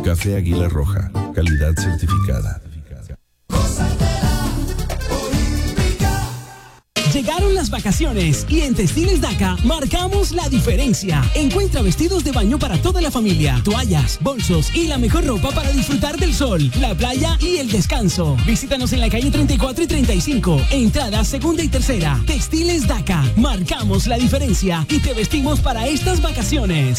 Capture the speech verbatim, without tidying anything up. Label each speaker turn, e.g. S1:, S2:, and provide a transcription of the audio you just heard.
S1: Café Águila Roja, calidad certificada.
S2: Llegaron las vacaciones y en Textiles Daca marcamos la diferencia. Encuentra vestidos de baño para toda la familia, toallas, bolsos y la mejor ropa para disfrutar del sol, la playa y el descanso. Visítanos en la calle treinta y cuatro y treinta y cinco, entrada segunda y tercera. Textiles Daca, marcamos la diferencia y te vestimos para estas vacaciones.